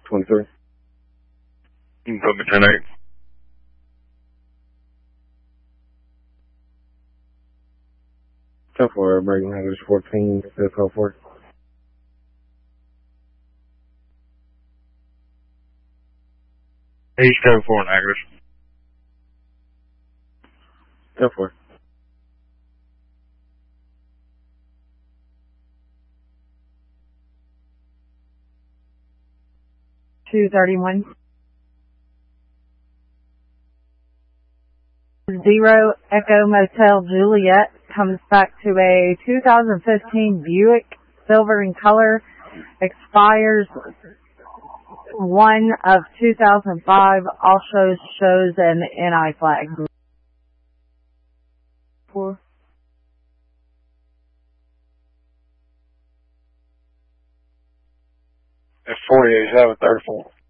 23. You can put me 10-8. So for American Language 14, Cisco 4. East Code 4 negative. Go for it. $231. 0 Echo Motel Juliet comes back to a 2015 Buick, silver in color, expires 1 of 2005, also shows an NI flag. 4. At 48, 34.